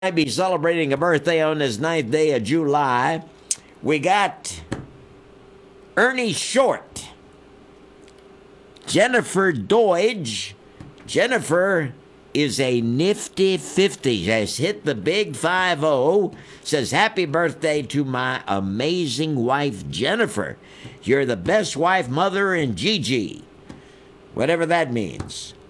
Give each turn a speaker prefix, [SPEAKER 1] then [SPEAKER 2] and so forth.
[SPEAKER 1] be celebrating a birthday on this 9th day of July. We got Ernie Short, Jennifer Doige. Jennifer is a nifty 50. Has hit the big 50. Says, happy birthday to my amazing wife, Jennifer. You're the best wife, mother, and Gigi. Whatever that means.